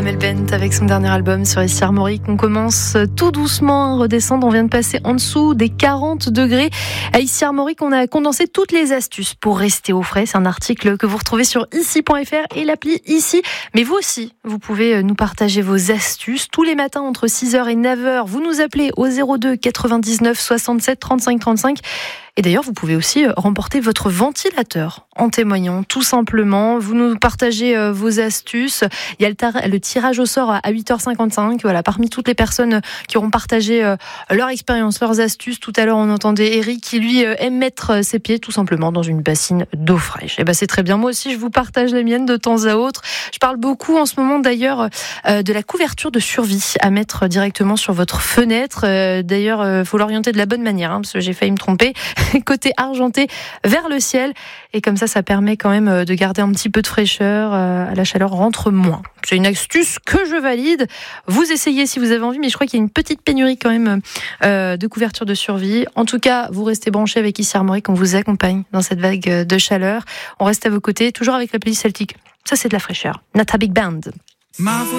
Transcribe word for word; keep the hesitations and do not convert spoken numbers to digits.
Amel Bent avec son dernier album sur Ici Armorique. On commence tout doucement à redescendre. On vient de passer en dessous des quarante degrés. À Ici Armorique, on a condensé toutes les astuces pour rester au frais. C'est un article que vous retrouvez sur ici point f r et l'appli Ici. Mais vous aussi, vous pouvez nous partager vos astuces. Tous les matins entre six heures et neuf heures, vous nous appelez au zéro deux quatre-vingt-dix-neuf soixante-sept trente-cinq trente-cinq. Et d'ailleurs, vous pouvez aussi remporter votre ventilateur en témoignant, tout simplement. Vous nous partagez euh, vos astuces. Il y a le, tar- le tirage au sort à huit heures cinquante-cinq. Voilà, parmi toutes les personnes qui auront partagé euh, leur expérience, leurs astuces. Tout à l'heure, on entendait Eric qui, lui, euh, aime mettre ses pieds tout simplement dans une bassine d'eau fraîche. Et ben, c'est très bien. Moi aussi, je vous partage les miennes de temps à autre. Je parle beaucoup en ce moment, d'ailleurs, euh, de la couverture de survie à mettre directement sur votre fenêtre. Euh, d'ailleurs, il euh, faut l'orienter de la bonne manière, hein, parce que j'ai failli me tromper. Côté argenté vers le ciel, et comme ça ça permet quand même de garder un petit peu de fraîcheur, euh, la chaleur rentre moins. C'est une astuce que je valide. Vous essayez si vous avez envie, mais je crois qu'il y a une petite pénurie quand même euh, de couverture de survie. En tout cas, vous restez branchés avec Ici Armorique, on vous accompagne dans cette vague de chaleur. On reste à vos côtés, toujours avec la playlist celtique. Ça, c'est de la fraîcheur. Nata Big Band.